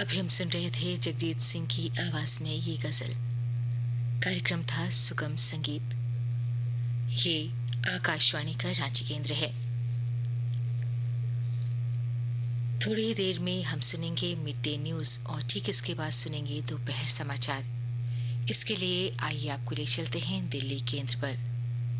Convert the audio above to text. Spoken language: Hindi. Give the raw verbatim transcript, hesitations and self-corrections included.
अभी हम सुन रहे थे जगजीत सिंह की आवाज में ये गजल। कार्यक्रम था सुगम संगीत। ये आकाशवाणी का रांची केंद्र है। थोड़ी ही देर में हम सुनेंगे मिड डे न्यूज और ठीक इसके बाद सुनेंगे दोपहर समाचार। इसके लिए आइए आपको ले चलते हैं दिल्ली केंद्र पर।